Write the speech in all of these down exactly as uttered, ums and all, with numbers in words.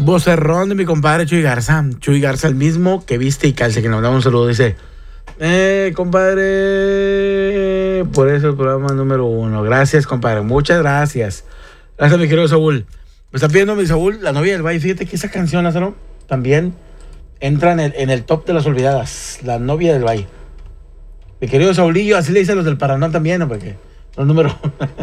Vocerrón de mi compadre Chuy Garza. Chuy Garza, el mismo que viste y calce, que nos mandamos un saludo. Dice, eh, compadre, por eso el programa número uno. Gracias, compadre. Muchas gracias. Gracias, mi querido Saúl. Me está pidiendo mi Saúl, La novia del Valle. Fíjate que esa canción, Lázaro, también entra en el, en el top de las olvidadas. La novia del Valle. Mi querido Saulillo, así le dicen los del Paraná también, ¿no? Porque los números.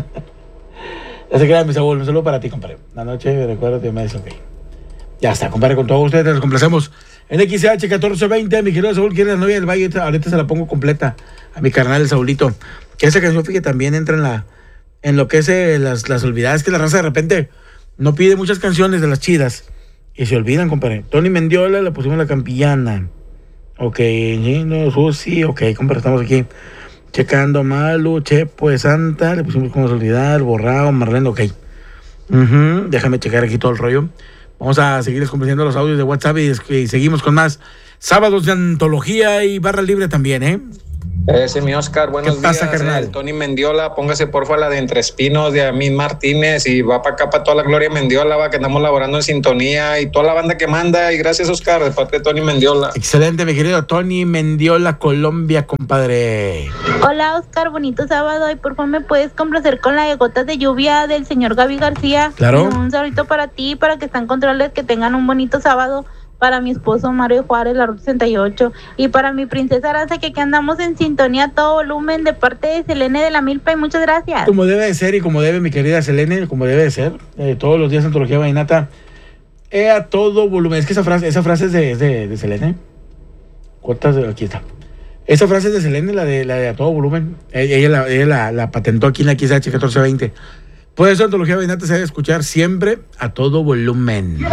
Ya se queda mi Saúl. Un saludo para ti, compadre. La noche, recuerdo que me dice, ok. Ya está, compadre, con todos ustedes, les complacemos. En X H catorce veinte, mi querido Saúl quiere La novia del Valle. Ahorita se la pongo completa a mi carnal, el Saulito. Que esa canción, fíjate, también entra en la en lo que es eh, las, las olvidadas, que la raza de repente no pide muchas canciones de las chidas y se olvidan, compadre. Tony Mendiola, le pusimos La Campillana. Ok, no, Susi, ok, compadre, estamos aquí checando. Malu, Chepo de Santa, le pusimos Cómo se olvidar, Borrao, Marlene, ok. Uh-huh, déjame checar aquí todo el rollo. Vamos a seguir compartiendo los audios de WhatsApp y, y seguimos con más sábados de antología y barra libre también, ¿eh? Ese mi Oscar, buenos ¿Qué pasa, días, carnal? eh, Tony Mendiola, póngase porfa la de Entre Espinos de Amín Martínez y va para acá para toda la Gloria Mendiola, va, que andamos laborando en sintonía y toda la banda que manda, y gracias, Oscar, de parte de Tony Mendiola. Excelente, mi querido Tony Mendiola, Colombia, compadre. Hola, Oscar, bonito sábado, y por favor me puedes complacer con la de Gotas de Lluvia del señor Gaby García. Claro. Un saludito para ti, para que están controles, que tengan un bonito sábado. Para mi esposo Mario Juárez, la Ruta sesenta y ocho, y para mi princesa Aranza, que aquí andamos en sintonía a todo volumen, de parte de Selene de la Milpa, y muchas gracias. Como debe de ser y como debe, mi querida Selene, como debe de ser, eh, todos los días Antología Vallenata, eh, a todo volumen. Es que esa frase, esa frase es de, de, de Selene. Cortas, aquí está. Esa frase es de Selene, la de, la de a todo volumen. Ella, ella, la, ella la, la patentó aquí en la X H catorce veinte. Por eso Antología Vallenata se debe escuchar siempre a todo volumen.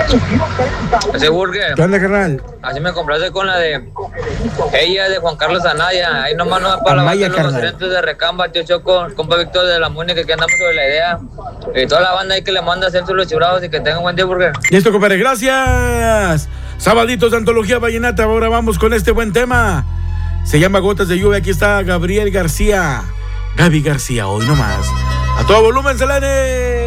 Ese burger. ¿Qué onda, carnal? Así me complace con la de ella, de Juan Carlos Anaya. Ahí nomás no es para Amaya, la banda de los carnal. gerentes de Recamba, tío Choco, compa Víctor de la Múnica, que andamos sobre la idea. Y toda la banda ahí que le manda a hacer sus churados y que tengan un buen día, burger. Listo, compadre, gracias. Sabaditos de Antología Vallenata, ahora vamos con este buen tema. Se llama Gotas de Lluvia, aquí está Gabriel García. Gaby García, hoy nomás. A todo volumen, Selene.